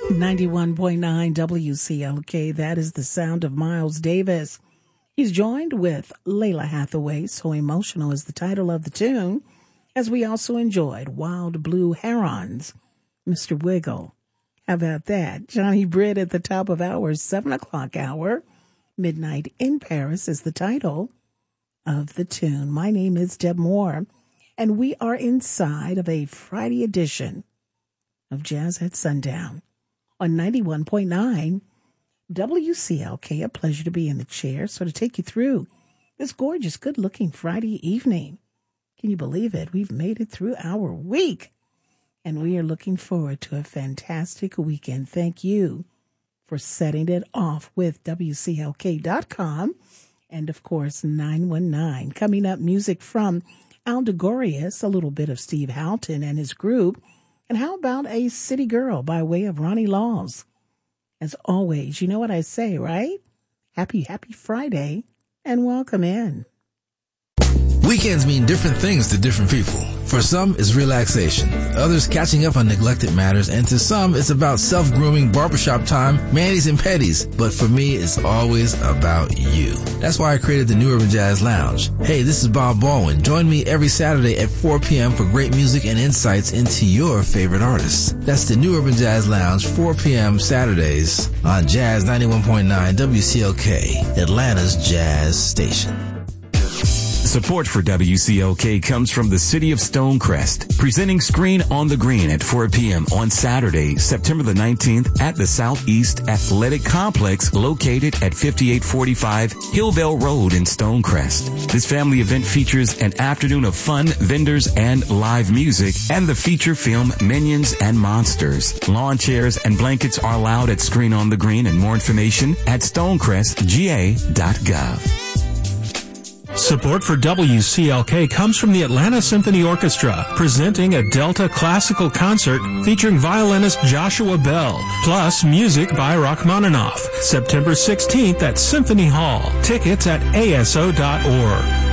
91.9 WCLK. That is the sound of Miles Davis. He's joined with Layla Hathaway. So Emotional is the title of the tune, as we also enjoyed Wild Blue Herons, Mr. Wiggle. How about that? Johnny Britt at the top of our 7 o'clock hour. Midnight in Paris is the title of the tune. My name is Deb Moore, and we are inside of a Friday edition of Jazz at Sundown on 91.9 WCLK. A pleasure to be in the chair. So to take you through this gorgeous, good-looking Friday evening. Can you believe it? We've made it through our week, and we are looking forward to a fantastic weekend. Thank you for setting it off with WCLK.com and, of course, 919. Coming up, music from Aldegorius, a little bit of Steve Houghton and his group. And how about a City Girl by way of Ronnie Laws? As always, you know what I say, right? Happy Friday, and welcome in. Weekends mean different things to different people. For some, it's relaxation. Others, catching up on neglected matters. And to some, it's about self-grooming, barbershop time, manis and petties. But for me, it's always about you. That's why I created the New Urban Jazz Lounge. Hey, this is Bob Baldwin. Join me every Saturday at 4 p.m. for great music and insights into your favorite artists. That's the New Urban Jazz Lounge, 4 p.m. Saturdays on Jazz 91.9 WCLK, Atlanta's jazz station. Support for WCLK comes from the City of Stonecrest, presenting Screen on the Green at 4 p.m. on Saturday, September the 19th at the Southeast Athletic Complex located at 5845 Hillvale Road in Stonecrest. This family event features an afternoon of fun, vendors, and live music, and the feature film Minions and Monsters. Lawn chairs and blankets are allowed at Screen on the Green, and more information at stonecrestga.gov. Support for WCLK comes from the Atlanta Symphony Orchestra, presenting a Delta classical concert featuring violinist Joshua Bell, plus music by Rachmaninoff, September 16th at Symphony Hall. Tickets at aso.org.